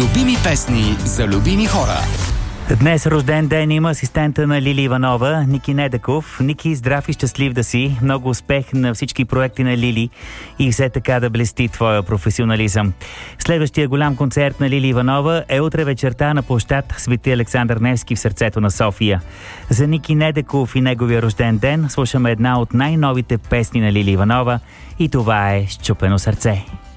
Любими песни за любими хора. Днес рожден ден има асистента на Лили Иванова, Ники Недеков. Ники, здрав и щастлив да си. Много успех на всички проекти на Лили и все така да блести твоя професионализъм. Следващия голям концерт на Лили Иванова е утре вечерта на площад Свети Александър Невски в сърцето на София. За Ники Недеков и неговия рожден ден слушаме една от най-новите песни на Лили Иванова и това е "Счупено сърце".